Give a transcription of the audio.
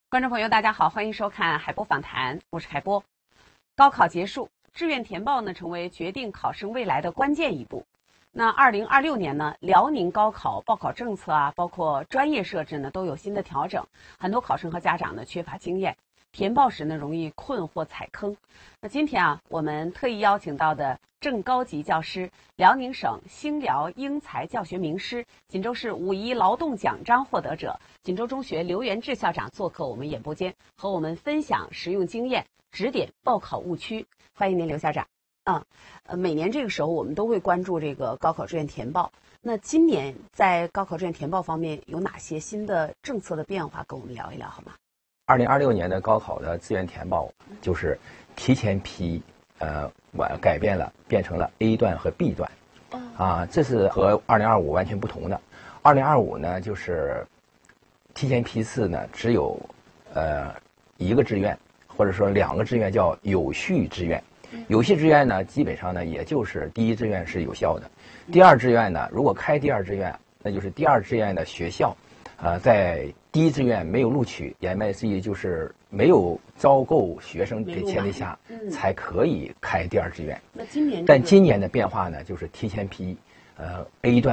观众朋友，大家好，欢迎收看海波访谈，我是海波。高考结束，志愿填报呢成为决定考生未来的关键一步。那2026年呢，辽宁高考报考政策啊，包括专业设置呢都有新的调整，很多考生和家长呢缺乏经验，填报时呢容易困或踩坑。那今天啊，我们特意邀请到的正高级教师、辽宁省星辽英才教学名师、锦州市5·1劳动奖章获得者、锦州中学刘元志校长做客我们演播间，和我们分享实用经验，指点报考误区。欢迎您，刘校长。每年这个时候我们都会关注这个高考志愿填报。那今年在高考志愿填报方面有哪些新的政策的变化？跟我们聊一聊好吗 ？2026年的高考的志愿填报就是提前批，改变了，变成了 A 段和 B 段。这是和2025完全不同的。2025呢，就是提前批次呢只有一个志愿，或者说2个志愿，叫有序志愿。有序志愿呢，基本上呢也就是第一志愿是有效的，第二志愿呢，如果开第二志愿，那就是第二志愿的学校，在第一志愿没有录取，言外之意就是没有招够学生的前提下，才可以开第二志愿。 那今年， 但今年的变化呢，就是提前批，A 段